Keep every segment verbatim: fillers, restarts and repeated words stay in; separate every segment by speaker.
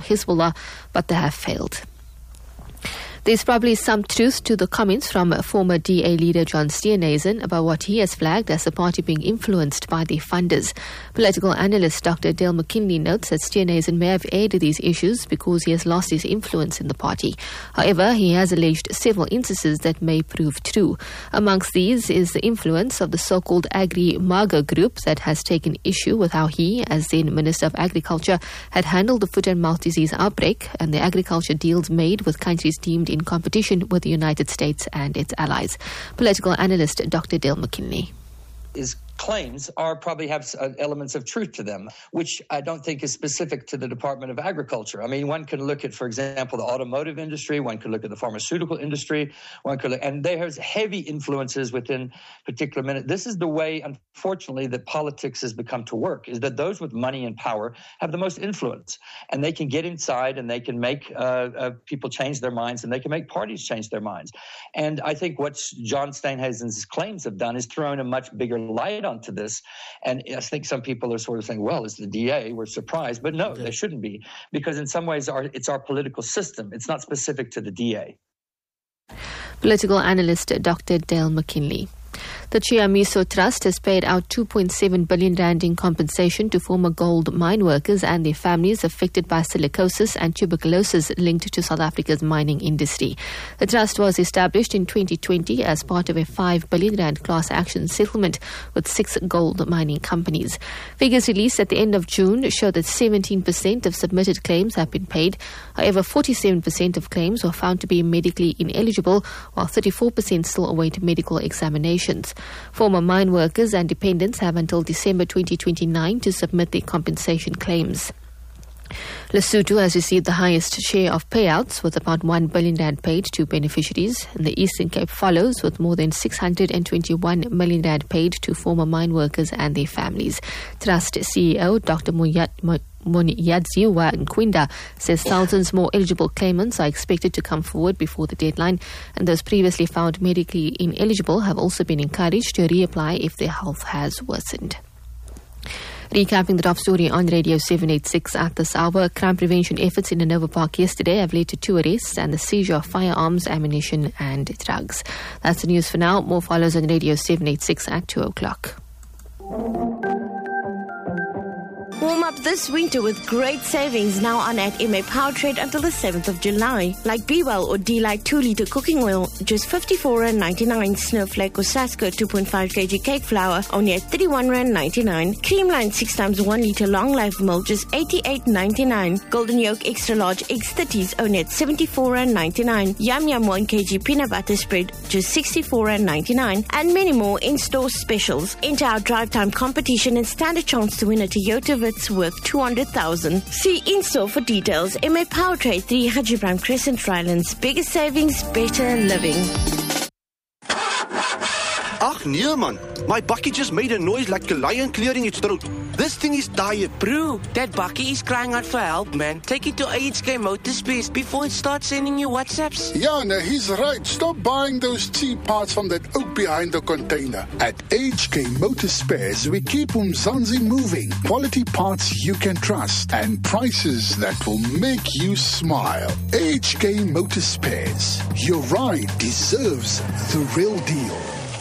Speaker 1: Hezbollah, but they have failed. There's probably some truth to the comments from former D A leader John Steenhuisen about what he has flagged as the party being influenced by the funders. Political analyst Doctor Dale McKinley notes that Steenhuisen may have aired these issues because he has lost his influence in the party. However, he has alleged several instances that may prove true. Amongst these is the influence of the so-called Agri-Maga group that has taken issue with how he, as then Minister of Agriculture, had handled the foot and mouth disease outbreak and the agriculture deals made with countries deemed in competition with the United States and its allies. Political analyst Doctor Dale McKinley.
Speaker 2: His claims are probably have uh, elements of truth to them, which I don't think is specific to the Department of Agriculture. I mean, one can look at, for example, the automotive industry, one could look at the pharmaceutical industry, one could look, and there's heavy influences within particular minute. This is the way, unfortunately, that politics has become to work, is that those with money and power have the most influence, and they can get inside and they can make uh, uh, people change their minds, and they can make parties change their minds. And I think what John Steenhuisen's claims have done is thrown a much bigger light onto this. And I think some people are sort of saying, well, it's the D A, we're surprised. But no, okay. They shouldn't be, because in some ways our, it's our political system. It's not specific to the D A.
Speaker 1: Political analyst Doctor Dale McKinley. The Chia Miso Trust has paid out two point seven billion rand in compensation to former gold mine workers and their families affected by silicosis and tuberculosis linked to South Africa's mining industry. The trust was established in twenty twenty as part of a five billion rand class action settlement with six gold mining companies. Figures released at the end of June show that seventeen percent of submitted claims have been paid. However, forty-seven percent of claims were found to be medically ineligible, while thirty-four percent still await medical examinations. Former mine workers and dependents have until December twenty twenty-nine to submit their compensation claims. Lesotho has received the highest share of payouts, with about one billion rand paid to beneficiaries, and the Eastern Cape follows with more than six hundred twenty-one million rand paid to former mine workers and their families. Trust C E O Doctor Muyat Moniyadziwa Nkwinda says thousands more eligible claimants are expected to come forward before the deadline, and those previously found medically ineligible have also been encouraged to reapply if their health has worsened. Recapping the top story on Radio seven eighty-six at this hour, crime prevention efforts in Nova Park yesterday have led to two arrests and the seizure of firearms, ammunition and drugs. That's the news for now. More follows on Radio seven eighty-six at two o'clock.
Speaker 3: Warm up this winter with great savings now on at M A Powertrade until the seventh of July. Like Be Well or D-Light two litre cooking oil, just fifty-four rand ninety-nine. Snowflake or Sasko two point five kilogram cake flour, only at thirty-one rand ninety-nine. Creamline six times one litre long life milk, just eighty-eight ninety-nine. Golden Yolk extra large eggs thirties, only at seventy-four rand ninety-nine. Yum Yum one kilogram peanut butter spread, just sixty-four rand ninety-nine. And many more in-store specials. Enter our drive time competition and stand a chance to win a Toyota Vitz worth two hundred thousand. See in-store for details. M A Powertrade, three Haji Prime Crescent, Rylands. Bigger savings, better living.
Speaker 4: Ach nee man, my bakkie just made a noise like a lion clearing its throat. This thing is tired.
Speaker 5: Bro, that bakkie is crying out for help, man. Take it to A H K Motorspares before it starts sending you WhatsApps.
Speaker 6: Yeah, no, he's right. Stop buying those cheap parts from that oak behind the container. At A H K Motorspares, we keep Umzansi moving. Quality parts you can trust and prices that will make you smile. A H K Motorspares. Your ride deserves the real deal.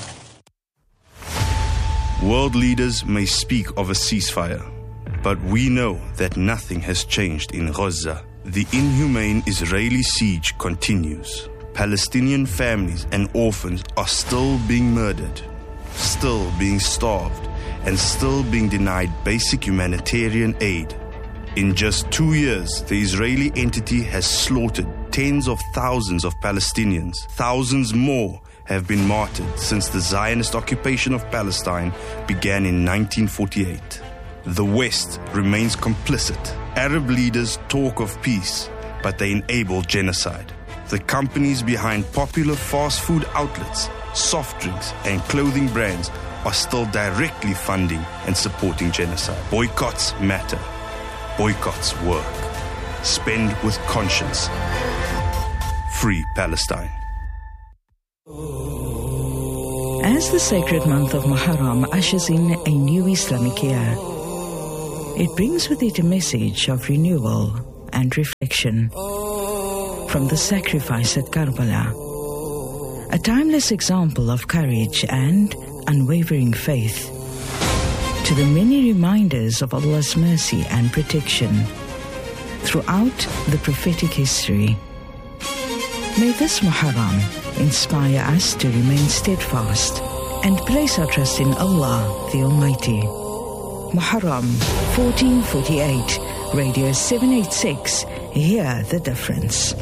Speaker 7: World leaders may speak of a ceasefire, but we know that nothing has changed in Gaza. The inhumane Israeli siege continues. Palestinian families and orphans are still being murdered, still being starved, and still being denied basic humanitarian aid. In just two years, the Israeli entity has slaughtered tens of thousands of Palestinians. Thousands more have been martyred since the Zionist occupation of Palestine began in nineteen forty-eight. The West remains complicit. Arab leaders talk of peace, but they enable genocide. The companies behind popular fast food outlets, soft drinks, and clothing brands are still directly funding and supporting genocide. Boycotts matter. Boycotts work. Spend with conscience. Free Palestine.
Speaker 8: As the sacred month of Muharram ushers in a new Islamic year, it brings with it a message of renewal and reflection. From the sacrifice at Karbala, a timeless example of courage and unwavering faith, to the many reminders of Allah's mercy and protection throughout the prophetic history. May this Muharram inspire us to remain steadfast and place our trust in Allah the Almighty. Muharram fourteen forty-eight, Radio seven eighty-six, hear the difference.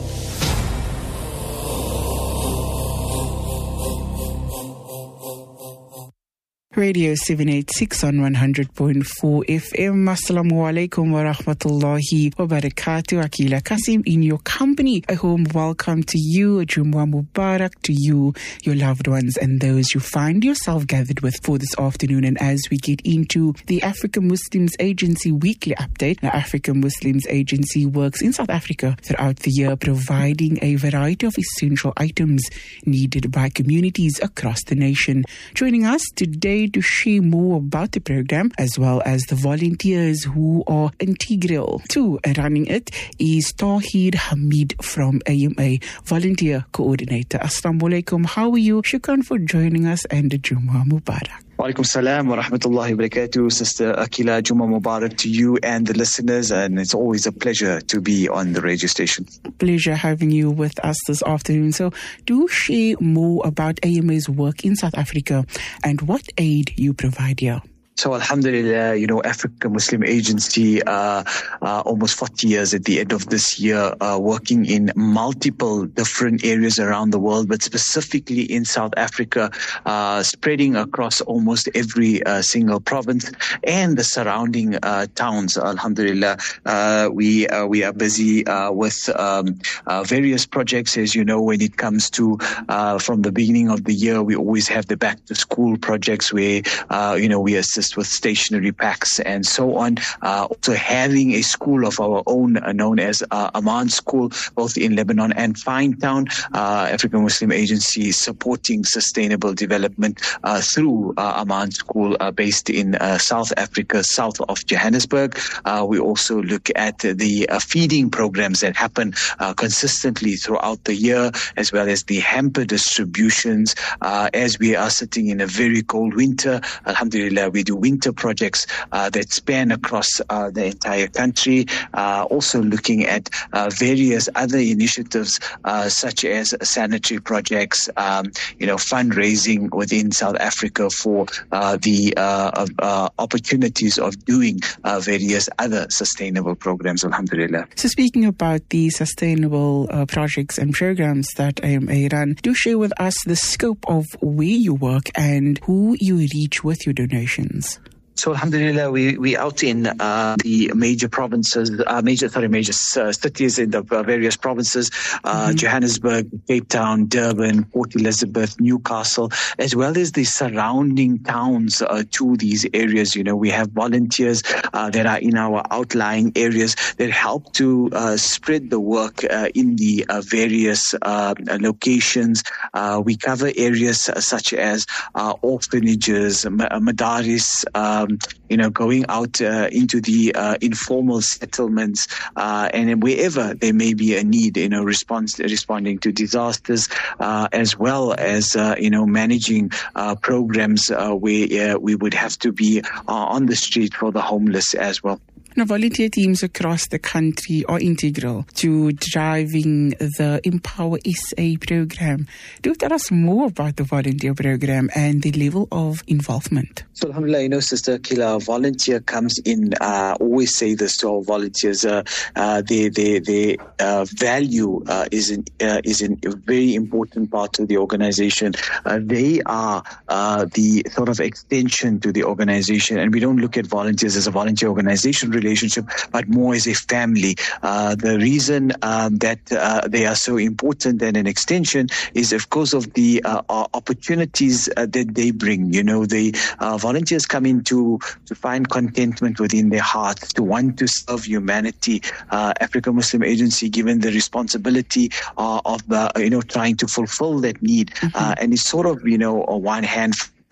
Speaker 9: Radio seven eighty-six on one hundred point four F M. Assalamu alaikum wa rahmatullahi wa barakatuh. Akila Kasim in your company. A warm welcome to you. A Jumu'ah Mubarak to you, your loved ones, and those you find yourself gathered with for this afternoon. And as we get into the African Muslims Agency weekly update, the African Muslims Agency works in South Africa throughout the year, providing a variety of essential items needed by communities across the nation. Joining us today to share more about the program, as well as the volunteers who are integral to running it, is Tawheed Hamid from A M A, Volunteer Coordinator. Assalamu alaikum. How are you? Shukran for joining us, and Jumu'ah Mubarak.
Speaker 10: Wa alaikum salam wa rahmatullahi wa barakatuh. Sister Akila, Jumu'ah Mubarak to you and the listeners, and it's always a pleasure to be on the radio station.
Speaker 9: Pleasure having you with us this afternoon. So do share more about A M A's work in South Africa and what aid you provide here.
Speaker 10: So Alhamdulillah, you know, African Muslim Agency, uh, uh, almost forty years at the end of this year, uh, working in multiple different areas around the world, but specifically in South Africa, uh, spreading across almost every uh, single province and the surrounding uh, towns. Alhamdulillah, uh, we uh, we are busy uh, with um, uh, various projects. As you know, when it comes to uh, from the beginning of the year, we always have the back to school projects where uh, you know we assist with stationery packs and so on. Uh, also having a school of our own uh, known as uh, Aman School, both in Lebanon and Finetown. Uh, African Muslim Agency supporting sustainable development uh, through uh, Aman School uh, based in uh, South Africa, south of Johannesburg. Uh, we also look at the uh, feeding programs that happen uh, consistently throughout the year, as well as the hamper distributions. Uh, as we are sitting in a very cold winter, Alhamdulillah, we do winter projects uh, that span across uh, the entire country. Uh, also looking at uh, various other initiatives uh, such as sanitary projects, um, you know, fundraising within South Africa for uh, the uh, uh, opportunities of doing uh, various other sustainable programs, Alhamdulillah.
Speaker 9: So speaking about the sustainable uh, projects and programs that A M A run, do share with us the scope of where you work and who you reach with your donations.
Speaker 10: So Alhamdulillah, we we out in uh, the major provinces, uh, major sorry, major uh, cities in the uh, various provinces, uh, mm-hmm. Johannesburg, Cape Town, Durban, Port Elizabeth, Newcastle, as well as the surrounding towns uh, to these areas. You know, we have volunteers uh, that are in our outlying areas that help to uh, spread the work uh, in the uh, various uh, locations. Uh, we cover areas uh, such as uh, orphanages, madaris. Uh, Um, you know, going out uh, into the uh, informal settlements uh, and wherever there may be a need, you know, response, responding to disasters, uh, as well as, uh, you know, managing uh, programs uh, where uh, we would have to be uh, on the street for the homeless as well.
Speaker 9: Now, volunteer teams across the country are integral to driving the Empower S A program. Do tell us more about the volunteer program and the level of involvement.
Speaker 10: So, alhamdulillah, you know, Sister Akila, volunteer comes in, uh, always say this to our volunteers, uh, uh, their, their, their uh, value uh, is, in, uh, is in a very important part of the organization. Uh, they are uh, the sort of extension to the organization, and we don't look at volunteers as a volunteer organization relationship, but more as a family. Uh, the reason um, that uh, they are so important and an extension is, of course, of the uh, opportunities uh, that they bring. You know, the uh, volunteers come in to, to find contentment within their hearts, to want to serve humanity. Uh, African Muslim Agency, given the responsibility uh, of, uh, you know, trying to fulfill that need. Mm-hmm. Uh, and it's sort of, you know, on one hand,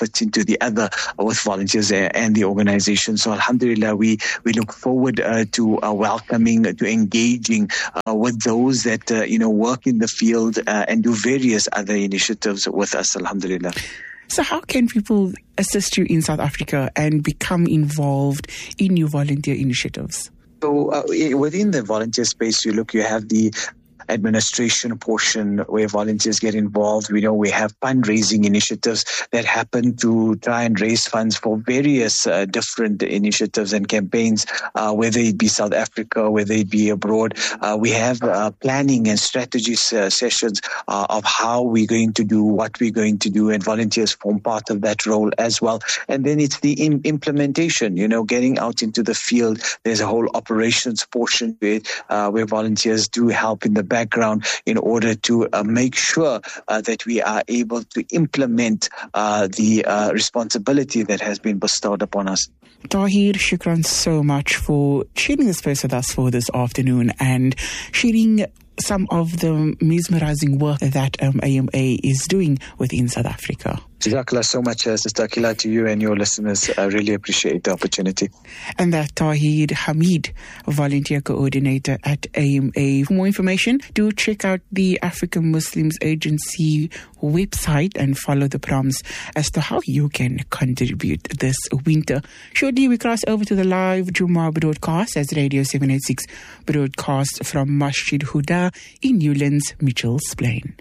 Speaker 10: fits into the other uh, with volunteers and the organization. So alhamdulillah, we, we look forward uh, to uh, welcoming, to engaging uh, with those that, uh, you know, work in the field uh, and do various other initiatives with us, alhamdulillah.
Speaker 9: So how can people assist you in South Africa and become involved in your volunteer initiatives?
Speaker 10: So uh, within the volunteer space, you look, you have the administration portion where volunteers get involved. We know we have fundraising initiatives that happen to try and raise funds for various uh, different initiatives and campaigns, uh, whether it be South Africa, whether it be abroad. Uh, we have uh, planning and strategy uh, sessions uh, of how we're going to do what we're going to do, and volunteers form part of that role as well. And then it's the in- implementation, you know, getting out into the field. There's a whole operations portion to it uh, where volunteers do help in the background in order to uh, make sure uh, that we are able to implement uh, the uh, responsibility that has been bestowed upon us.
Speaker 9: Tahir, shukran so much for sharing the space with us for this afternoon and sharing some of the mesmerizing work that um, A M A is doing within South Africa.
Speaker 10: Jazakallah so much, uh, Sister Akila, to you and your listeners. I really appreciate the opportunity.
Speaker 9: And that Tahir Hamid, Volunteer Coordinator at A M A. For more information, do check out the African Muslims Agency website and follow the prompts as to how you can contribute this winter. Shortly, we cross over to the live Jummah broadcast as Radio seven eighty-six broadcast from Masjid Huda in Newlands, Mitchell's Plain.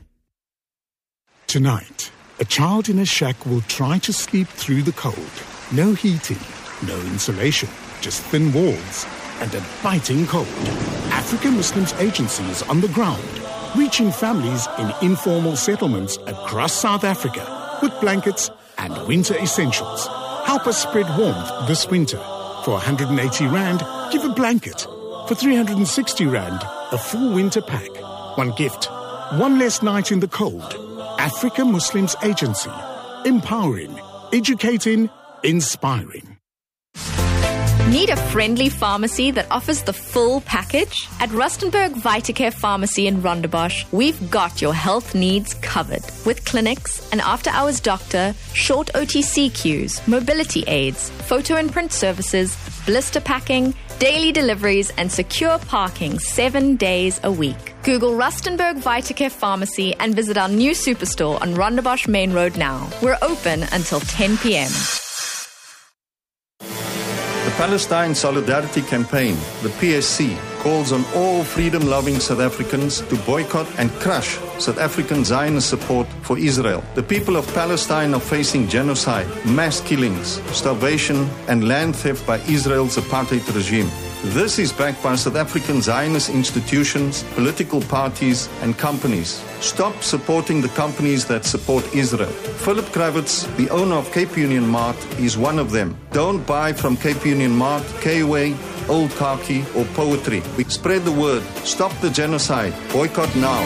Speaker 11: Tonight, a child in a shack will try to sleep through the cold. No heating, no insulation, just thin walls and a biting cold. African Muslims Agency is on the ground, reaching families in informal settlements across South Africa with blankets and winter essentials. Help us spread warmth this winter. For one hundred eighty rand, give a blanket. For three hundred sixty rand, a full winter pack. One gift, one less night in the cold. African Muslims Agency. Empowering, educating, inspiring.
Speaker 12: Need a friendly pharmacy that offers the full package? At Rustenburg Vitacare Pharmacy in Rondebosch, we've got your health needs covered. With clinics, an after-hours doctor, short O T C queues, mobility aids, photo and print services, blister packing, daily deliveries, and secure parking seven days a week. Google Rustenburg Vitacare Pharmacy and visit our new superstore on Rondebosch Main Road now. We're open until ten p.m.
Speaker 13: The Palestine Solidarity Campaign, the P S C, calls on all freedom-loving South Africans to boycott and crush South African Zionist support for Israel. The people of Palestine are facing genocide, mass killings, starvation, and land theft by Israel's apartheid regime. This is backed by South African Zionist institutions, political parties, and companies. Stop supporting the companies that support Israel. Philip Kravitz, the owner of Cape Union Mart, is one of them. Don't buy from Cape Union Mart, K-Way, Old Khaki, or Poetry. We spread the word. Stop the genocide. Boycott now.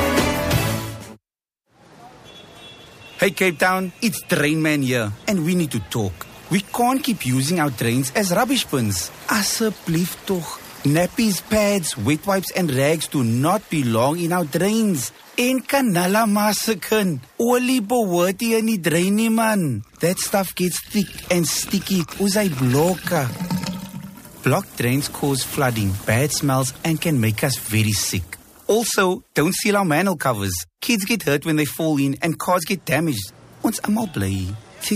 Speaker 14: Hey Cape Town, it's Drainman here, and we need to talk. We can't keep using our drains as rubbish bins. Asseblief toch. Nappies, pads, wet wipes and rags do not belong in our drains. En kanala masakin. Olie behoort hier in die drain nie, man. That stuff gets thick and sticky. Uzai bloka. Blocked drains cause flooding, bad smells and can make us very sick. Also, don't seal our manhole covers. Kids get hurt when they fall in and cars get damaged. Ons almal bly.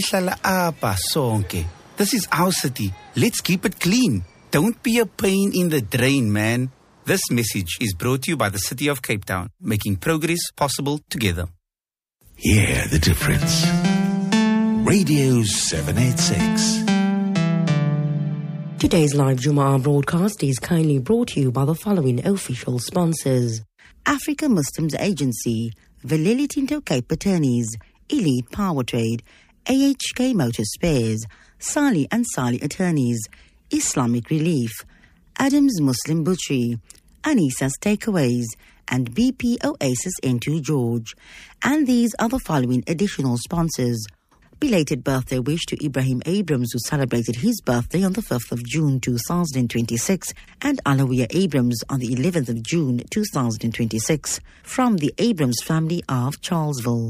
Speaker 14: This is our city. Let's keep it clean. Don't be a pain in the drain, man. This message is brought to you by the City of Cape Town, making progress possible together.
Speaker 15: Hear the difference. Radio seven eighty-six.
Speaker 16: Today's live Jummah broadcast is kindly brought to you by the following official sponsors: African Muslims Agency, Valili Tinto Cape Attorneys, Elite Power Trade, A H K Motor Spares, Sali and Sali Attorneys, Islamic Relief, Adams Muslim Butchery, Anissa's Takeaways, and B P Oasis N two George. And these are the following additional sponsors: belated birthday wish to Ibrahim Abrams, who celebrated his birthday on the fifth of June two thousand twenty-six, and Alawiyah Abrams on the eleventh of June two thousand twenty-six, from the Abrams family of Charlesville.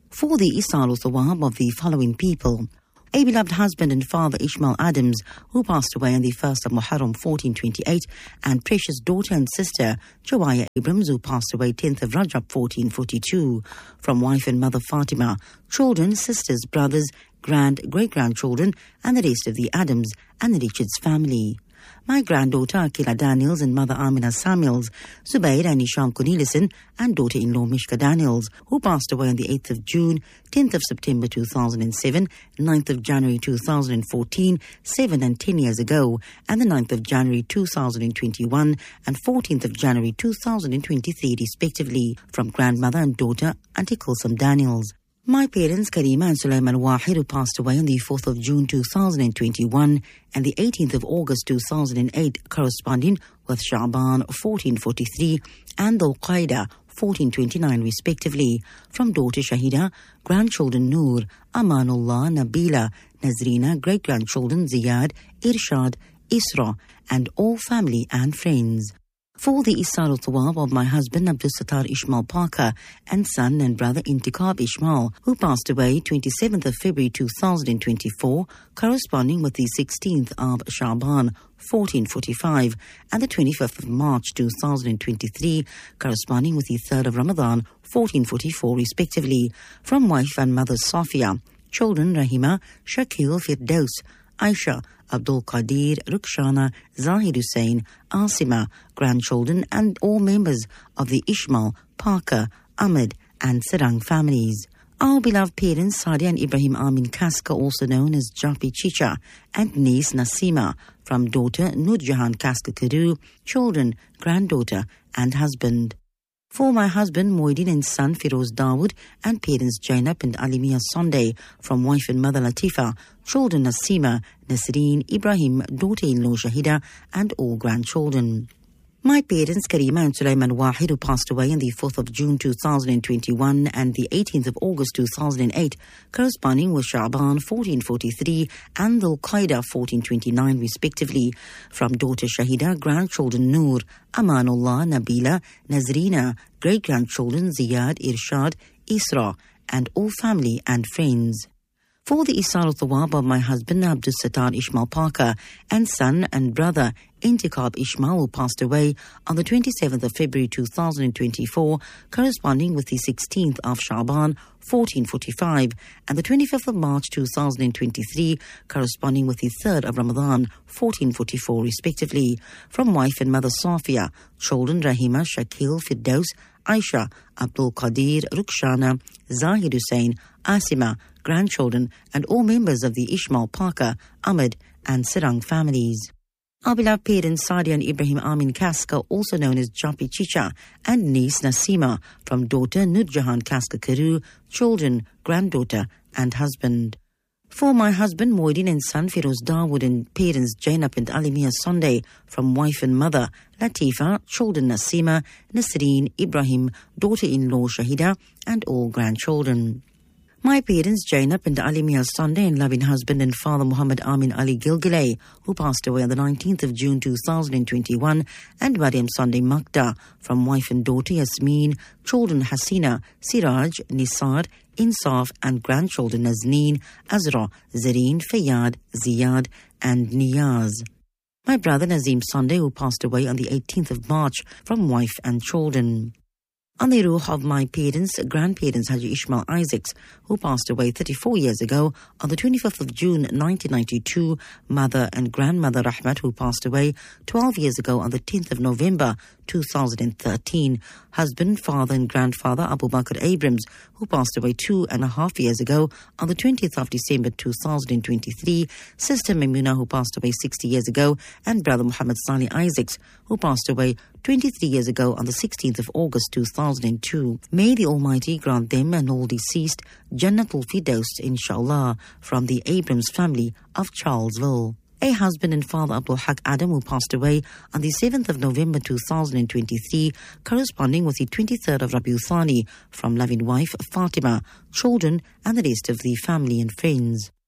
Speaker 16: For the Isal Thawab of the following people: a beloved husband and father Ishmael Adams, who passed away on the first of Muharram fourteen twenty-eight, and precious daughter and sister Joaya Abrams, who passed away tenth of Rajab fourteen forty-two. From wife and mother Fatima, children, sisters, brothers, grand, great-grandchildren, and the rest of the Adams and the Richards family. My granddaughter Akila Daniels and mother Amina Samuels, Zubair and Ishan Cornelissen, and daughter-in-law Mishka Daniels, who passed away on the eighth of June, tenth of September two thousand seven, ninth of January two thousand fourteen, seven and ten years ago, and the ninth of January two thousand twenty-one and fourteenth of January two thousand twenty-three respectively, from grandmother and daughter Auntie Kulsum Daniels. My parents, Karima and Sulaiman Wahid, who passed away on the fourth of June two thousand twenty-one and the eighteenth of August two thousand eight, corresponding with Sha'ban fourteen forty-three and Dhul Qaida fourteen twenty-nine respectively, from daughter Shahida, grandchildren Noor, Amanullah, Nabila, Nazrina, great-grandchildren Ziyad, Irshad, Isra, and all family and friends. For the Isal Thawab of my husband Abdul Sattar Ishmael Parker and son and brother Intikhab Ishmael, who passed away twenty-seventh of February two thousand twenty-four, corresponding with the sixteenth of Sha'ban fourteen forty-five and the twenty-fifth of March two thousand twenty-three, corresponding with the third of Ramadan fourteen forty-four respectively, from wife and mother Safia, children Rahima, Shakil, Firdaus, Aisha, Abdul Qadir, Rukshana, Zahid Hussain, Asima, grandchildren, and all members of the Ishmael, Parker, Ahmed, and Sarang families. Our beloved parents, Sadia and Ibrahim Amin Kaska, also known as Japi Chicha, and niece Nasima, from daughter Nurjahan Kaska Kadu, children, granddaughter, and husband. For my husband, Moidin, and son, Firoz Dawood, and parents, Jainab and Alimia Sunday, from wife and mother Latifa, children, Nasima, Nasreen, Ibrahim, daughter-in-law Shahida, and all grandchildren. My parents, Karima and Sulaiman Wahid, who passed away on the fourth of June two thousand twenty-one and the eighteenth of August two thousand eight, corresponding with Sha'ban fourteen forty-three and Dhul Qaida fourteen twenty-nine respectively, from daughter Shahida, grandchildren Noor, Amanullah, Nabila, Nazrina, great-grandchildren Ziyad, Irshad, Isra, and all family and friends. For the Isal Thawab of my husband Abdul Sattar Ishmael Parker and son and brother Intikhab Ishmael, who passed away on the twenty-seventh of February two thousand twenty-four, corresponding with the sixteenth of Sha'ban fourteen forty-five and the twenty-fifth of March two thousand twenty-three, corresponding with the third of Ramadan fourteen forty-four respectively, from wife and mother Safia, children Rahima, Shakil, Firdaus, Aisha, Abdul Qadir, Rukshana, Zahid Hussain, Asima, grandchildren, and all members of the Ishmael, Parker, Ahmed, and Sarang families. Our beloved parents, Sadia and Ibrahim Amin Kaska, also known as Japi Chicha, and niece Nasima, from daughter Nurjahan Kaska Karu, children, granddaughter, and husband. For my husband, Moidin, and son, Firoz Dawood, and parents, Jainab and Alimia Sunday, from wife and mother, Latifa, children, Nasima, Nasreen, Ibrahim, daughter-in-law, Shahida, and all grandchildren. My parents, Jainab and Alimia Sunday, and loving husband and father, Muhammad Amin Ali Gilgilay, who passed away on the nineteenth of June two thousand twenty-one, and Mariam Sunday Makda, from wife and daughter, Yasmeen, children, Hasina, Siraj, Nisar, Insaf, and grandchildren, Nazneen, Azra, Zareen, Fayyad, Ziyad, and Niyaz. My brother, Nazim Sunday, who passed away on the eighteenth of March, from wife and children. On the ruh of my parents, grandparents Haji Ishmael Isaacs, who passed away thirty-four years ago on the twenty-fifth of June nineteen ninety-two, mother and grandmother Rahmat, who passed away twelve years ago on the tenth of November two thousand thirteen, husband, father and grandfather Abu Bakr Abrams, who passed away two and a half years ago on the twentieth of December two thousand twenty-three, sister Memuna, who passed away sixty years ago, and brother Muhammad Salih Isaacs, who passed away twenty-three years ago on the sixteenth of August two thousand two. May the Almighty grant them and all deceased Jannatul Firdaus, inshallah, from the Abrams family of Charlesville. A husband and father, Abdul Haq Adam, who passed away on the seventh of November two thousand twenty-three, corresponding with the twenty-third of Rabiul Thani, from loving wife Fatima, children, and the rest of the family and friends.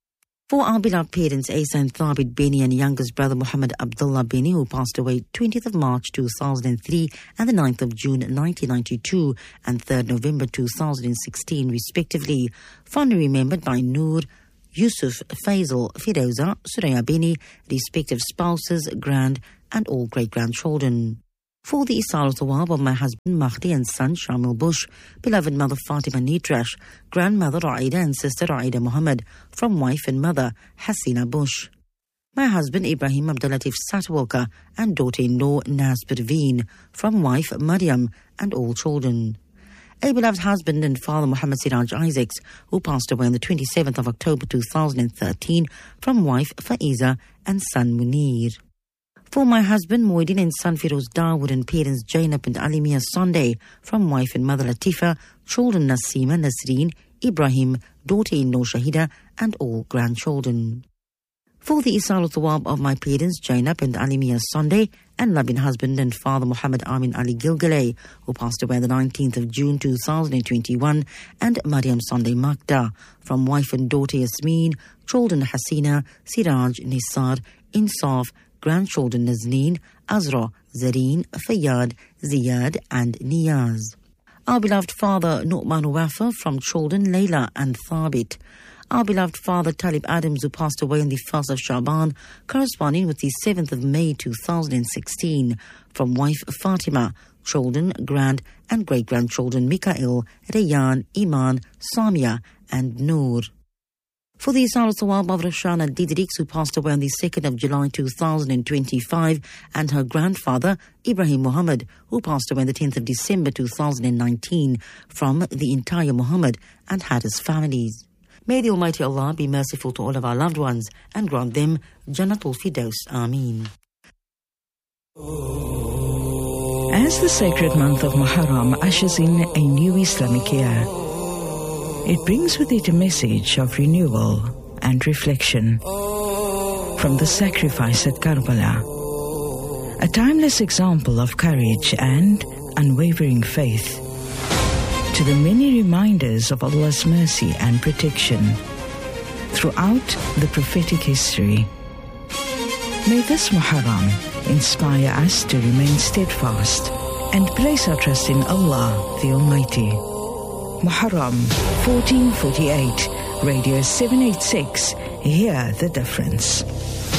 Speaker 16: For our beloved parents, Asa and Thabit Beni and youngest brother Muhammad Abdullah Beni, who passed away twentieth of March two thousand three and the ninth of June nineteen ninety-two and third of November two thousand sixteen respectively, fondly remembered by Noor, Yusuf, Faisal, Firoza, Suraya Beni, respective spouses, grand and all great-grandchildren. For the Isal Thawab of my husband Mahdi and son Shamil Bush, beloved mother Fatima Nitrash, grandmother Raida and sister Raida Muhammad, from wife and mother Hasina Bush. My husband Ibrahim Abdulatif Satwalka and daughter-in-law Naz Perveen, from wife Maryam and all children. A beloved husband and father Muhammad Siraj Isaacs, who passed away on the twenty-seventh of October two thousand thirteen, from wife Faiza and son Munir. For my husband Moidin and son Firoz Dawood and parents Jainab and Alimia Sunday, from wife and mother Latifa, children Nasima, Nasreen, Ibrahim, daughter-in-law Shahida and all grandchildren. For the Isal Thawab of my parents Jainab and Alimia Sunday and loving husband and father Muhammad Amin Ali Gilgale, who passed away on the nineteenth of June two thousand twenty-one, and Maryam Sunday Makda, from wife and daughter Yasmeen, children Hasina, Siraj, Nisar, Insaf, grandchildren Nazneen, Azra, Zareen, Fayyad, Ziyad and Niyaz. Our beloved father Nu'man Wafa, from children Layla and Thabit. Our beloved father Talib Adams, who passed away on the first of Shaban, corresponding with the seventh of May two thousand sixteen, from wife Fatima, children, grand and great-grandchildren Mikael, Rayyan, Iman, Samia and Noor. For the Isal Thawab of Rashana Didriks, who passed away on the second of July two thousand twenty-five, and her grandfather Ibrahim Muhammad, who passed away on the tenth of December two thousand nineteen, from the entire Muhammad and Haris families. May the Almighty Allah be merciful to all of our loved ones and grant them Jannatul Firdaus. Ameen.
Speaker 8: As the sacred month of Muharram ushers in a new Islamic year, it brings with it a message of renewal and reflection. From the sacrifice at Karbala, a timeless example of courage and unwavering faith, to the many reminders of Allah's mercy and protection throughout the prophetic history. May this Muharram inspire us to remain steadfast and place our trust in Allah the Almighty. Muharram fourteen forty-eight, Radio seven eighty-six, hear the difference.